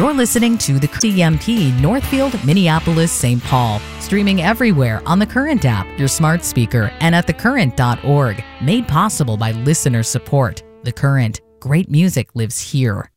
You're listening to the CMP Northfield, Minneapolis, St. Paul. Streaming everywhere on the Current app, your smart speaker, and at thecurrent.org. Made possible by listener support. The Current. Great music lives here.